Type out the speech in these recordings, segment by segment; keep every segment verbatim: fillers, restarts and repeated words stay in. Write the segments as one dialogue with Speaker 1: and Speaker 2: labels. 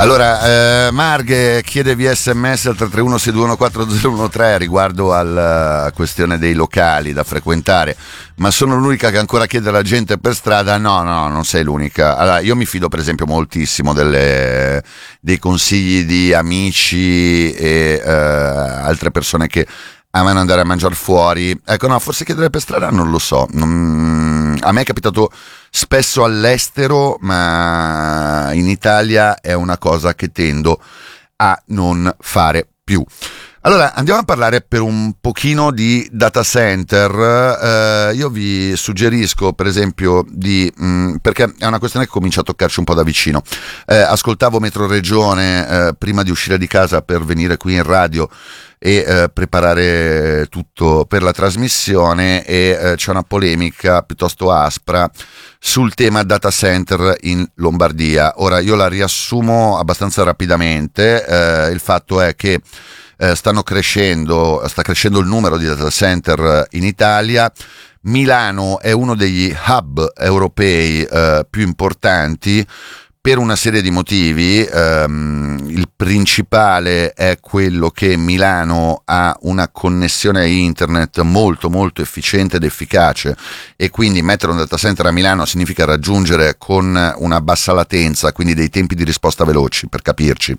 Speaker 1: Allora, eh, Marghe chiede via sms al tre tre uno sei due uno quattro zero uno tre riguardo alla questione dei locali da frequentare. Ma sono l'unica che ancora chiede alla gente per strada? No, no, non sei l'unica. Allora, io mi fido per esempio moltissimo delle, dei consigli di amici e eh, altre persone che amano andare a mangiare fuori. Ecco, no, forse chiedere per strada non lo so. Non, a me è capitato spesso all'estero, ma in Italia è una cosa che tendo a non fare più. Allora, andiamo a parlare per un pochino di data center. Eh, io vi suggerisco, per esempio, di mh, perché è una questione che comincia a toccarci un po' da vicino. Eh, ascoltavo Metro Regione eh, prima di uscire di casa per venire qui in radio e eh, preparare tutto per la trasmissione, e eh, c'è una polemica piuttosto aspra sul tema data center in Lombardia. Ora, io la riassumo abbastanza rapidamente. Eh, il fatto è che eh, stanno crescendo, sta crescendo il numero di data center in Italia. Milano è uno degli hub europei eh, più importanti per una serie di motivi. Ehm, il principale è quello che Milano ha una connessione a internet molto molto efficiente ed efficace, e quindi mettere un data center a Milano significa raggiungere con una bassa latenza, quindi dei tempi di risposta veloci, per capirci,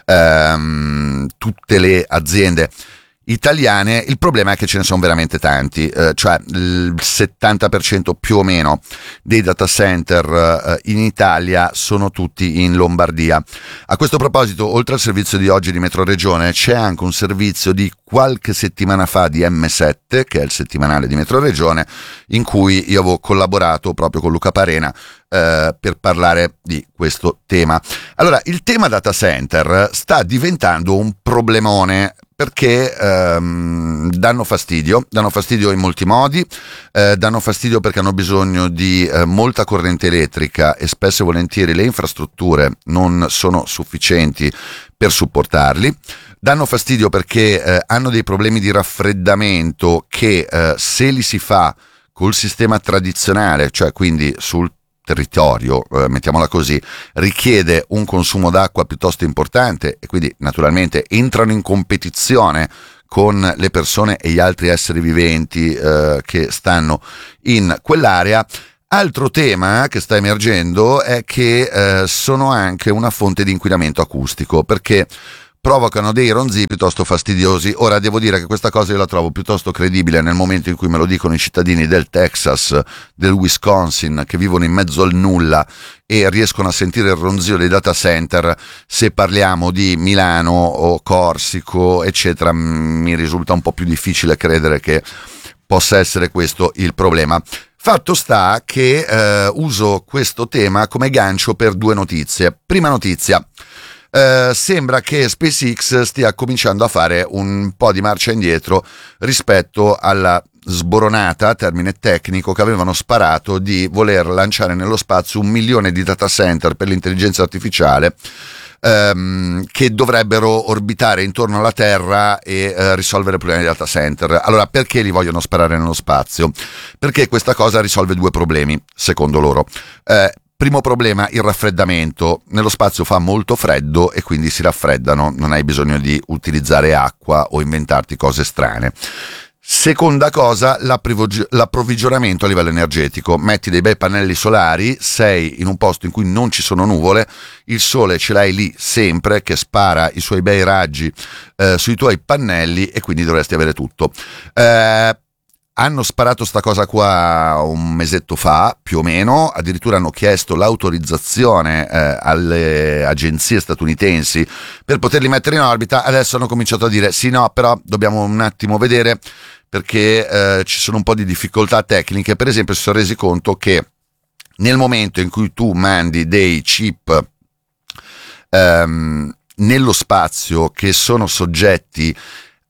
Speaker 1: ehm, tutte le aziende italiane. Il problema è che ce ne sono veramente tanti, eh, cioè il settanta per cento più o meno dei data center eh, in Italia sono tutti in Lombardia. A questo proposito, oltre al servizio di oggi di Metro Regione, c'è anche un servizio di qualche settimana fa di emme sette, che è il settimanale di Metro Regione, in cui io avevo collaborato proprio con Luca Parena eh, per parlare di questo tema. Allora, il tema data center sta diventando un problemone, perché ehm, danno fastidio, danno fastidio in molti modi, eh, danno fastidio perché hanno bisogno di eh, molta corrente elettrica, e spesso e volentieri le infrastrutture non sono sufficienti per supportarli. Danno fastidio perché eh, hanno dei problemi di raffreddamento che eh, se li si fa col sistema tradizionale, cioè quindi sul territorio, eh, mettiamola così, richiede un consumo d'acqua piuttosto importante, e quindi naturalmente entrano in competizione con le persone e gli altri esseri viventi eh, che stanno in quell'area. Altro tema che sta emergendo è che eh, sono anche una fonte di inquinamento acustico, perché provocano dei ronzii piuttosto fastidiosi. Ora, devo dire che questa cosa io la trovo piuttosto credibile nel momento in cui me lo dicono i cittadini del Texas, del Wisconsin, che vivono in mezzo al nulla e riescono a sentire il ronzio dei data center. Se parliamo di Milano o Corsico, eccetera, mi risulta un po' più difficile credere che possa essere questo il problema. Fatto sta che eh, uso questo tema come gancio per due notizie. Prima notizia. Uh, sembra che SpaceX stia cominciando a fare un po' di marcia indietro rispetto alla sboronata, termine tecnico, che avevano sparato di voler lanciare nello spazio un milione di data center per l'intelligenza artificiale um, che dovrebbero orbitare intorno alla Terra e uh, risolvere i problemi dei data center. Allora, perché li vogliono sparare nello spazio? Perché questa cosa risolve due problemi, secondo loro. Uh, Primo problema, il raffreddamento. Nello spazio fa molto freddo e quindi si raffreddano, non hai bisogno di utilizzare acqua o inventarti cose strane. Seconda cosa, l'approvvigionamento a livello energetico. Metti dei bei pannelli solari, sei in un posto in cui non ci sono nuvole, il sole ce l'hai lì sempre che spara i suoi bei raggi eh, sui tuoi pannelli, e quindi dovresti avere tutto. Eh, Hanno sparato sta cosa qua un mesetto fa, più o meno, addirittura hanno chiesto l'autorizzazione eh, alle agenzie statunitensi per poterli mettere in orbita. Adesso hanno cominciato a dire sì, no, però dobbiamo un attimo vedere, perché eh, ci sono un po' di difficoltà tecniche. Per esempio, si sono resi conto che nel momento in cui tu mandi dei chip ehm, nello spazio che sono soggetti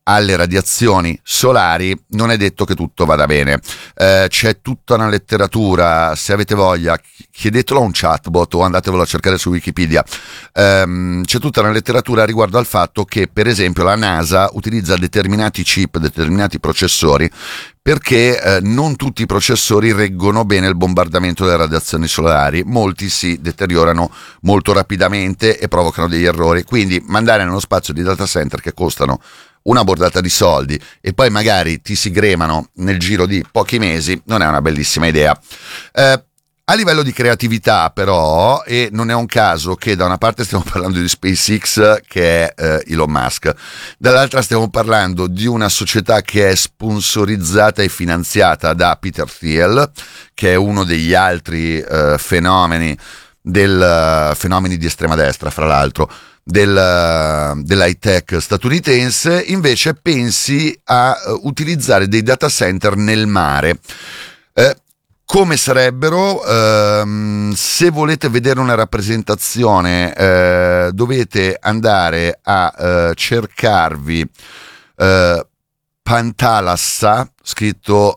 Speaker 1: alle radiazioni solari, non è detto che tutto vada bene. Eh, c'è tutta una letteratura, se avete voglia chiedetelo a un chatbot o andatevelo a cercare su Wikipedia. Um, c'è tutta una letteratura riguardo al fatto che per esempio la NASA utilizza determinati chip, determinati processori, perché eh, non tutti i processori reggono bene il bombardamento delle radiazioni solari, molti si deteriorano molto rapidamente e provocano degli errori, quindi mandare nello spazio di data center che costano una bordata di soldi e poi magari ti si gremano nel giro di pochi mesi non è una bellissima idea. Eh, A livello di creatività però, e non è un caso che da una parte stiamo parlando di SpaceX che è eh, Elon Musk, dall'altra stiamo parlando di una società che è sponsorizzata e finanziata da Peter Thiel, che è uno degli altri eh, fenomeni del uh, fenomeni di estrema destra, fra l'altro, del, uh, dell'high tech statunitense. Invece pensi a uh, utilizzare dei data center nel mare. Eh, Come sarebbero? Ehm, se volete vedere una rappresentazione eh, dovete andare a eh, cercarvi eh, Panthalassa, scritto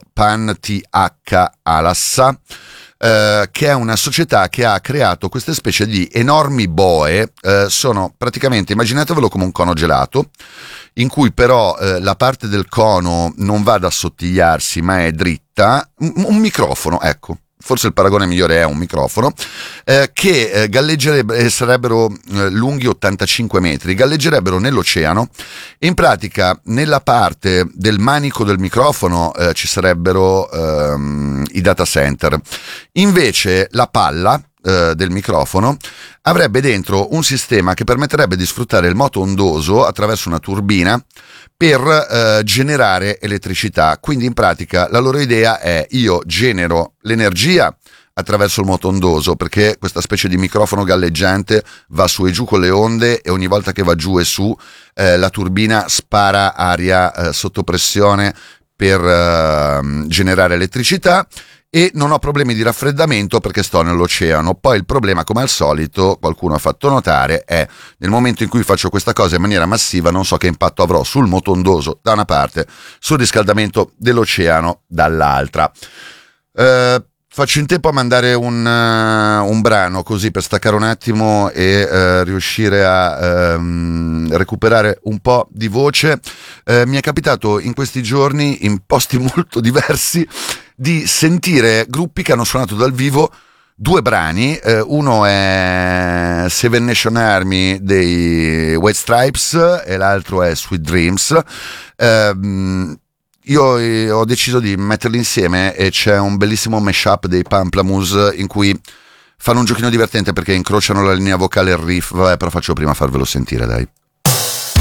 Speaker 1: Pan-T-H-Alassa, eh, che è una società che ha creato queste specie di enormi boe, eh, sono praticamente, immaginatevelo come un cono gelato, in cui però eh, la parte del cono non va ad assottigliarsi ma è dritta, un, un microfono, ecco, forse il paragone migliore è un microfono, eh, che eh, galleggerebbe, sarebbero eh, lunghi ottantacinque metri, galleggerebbero nell'oceano e in pratica nella parte del manico del microfono eh, ci sarebbero ehm, i data center, invece la palla eh, del microfono avrebbe dentro un sistema che permetterebbe di sfruttare il moto ondoso attraverso una turbina per eh, generare elettricità. Quindi in pratica la loro idea è: io genero l'energia attraverso il moto ondoso, perché questa specie di microfono galleggiante va su e giù con le onde e ogni volta che va giù e su eh, la turbina spara aria eh, sotto pressione per eh, generare elettricità. E non ho problemi di raffreddamento perché sto nell'oceano. Poi il problema, come al solito, qualcuno ha fatto notare, è nel momento in cui faccio questa cosa in maniera massiva non so che impatto avrò sul moto ondoso da una parte, sul riscaldamento dell'oceano dall'altra. Eh, faccio in tempo a mandare un, uh, un brano così per staccare un attimo e uh, riuscire a um, recuperare un po' di voce. Uh, mi è capitato in questi giorni, in posti molto diversi, di sentire gruppi che hanno suonato dal vivo due brani, eh, uno è Seven Nation Army dei White Stripes e l'altro è Sweet Dreams. Eh, io ho deciso di metterli insieme e c'è un bellissimo mashup dei Pamplemousse in cui fanno un giochino divertente perché incrociano la linea vocale e il riff. Vabbè, però faccio prima farvelo sentire, dai.